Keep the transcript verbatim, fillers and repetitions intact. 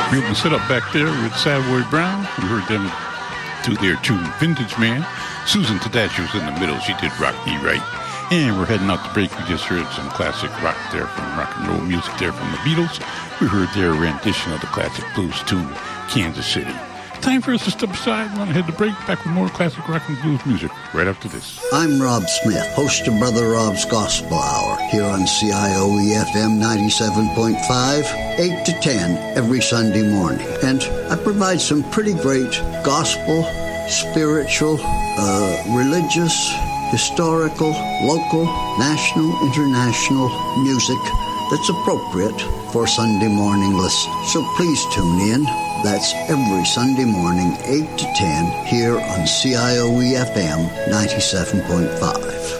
We opened set up back there with Savoy Brown. We heard them do their tune, Vintage Man. Susan Tedeschi was in the middle. She did Rock Me Right. And we're heading out to break. We just heard some classic rock there from rock and roll music there from the Beatles. We heard their rendition of the classic blues tune, Kansas City. Time for us to step aside. We're going to head to break. Back with more classic rock and blues music right after this. I'm Rob Smith, host of Brother Rob's Gospel Hour here on C I O E F M ninety-seven point five, eight to ten every Sunday morning. And I provide some pretty great gospel, spiritual, uh, religious, historical, local, national, international music that's appropriate for Sunday morning listening. So please tune in. That's every Sunday morning, eight to ten, here on C I O E F M ninety-seven point five.